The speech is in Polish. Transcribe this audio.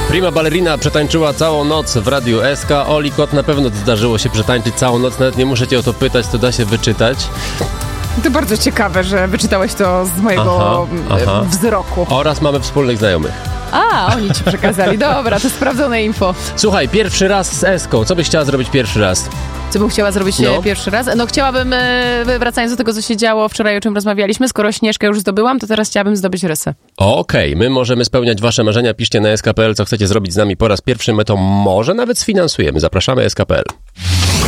Prima Ballerina przetańczyła całą noc w Radiu SK. Oli Kot, na pewno zdarzyło się przetańczyć całą noc, nawet nie muszę cię o to pytać, to da się wyczytać. To bardzo ciekawe, że wyczytałeś to z mojego wzroku. Oraz mamy wspólnych znajomych. A, oni ci przekazali. Dobra, to sprawdzone info. Słuchaj, pierwszy raz z Eską. Co byś chciała zrobić pierwszy raz? Co bym chciała zrobić pierwszy raz? No chciałabym, wracając do tego, co się działo wczoraj, o czym rozmawialiśmy, skoro Śnieżkę już zdobyłam, to teraz chciałabym zdobyć rysy. Okej, my możemy spełniać wasze marzenia. Piszcie na sk.pl, co chcecie zrobić z nami po raz pierwszy. My to może nawet sfinansujemy. Zapraszamy sk.pl.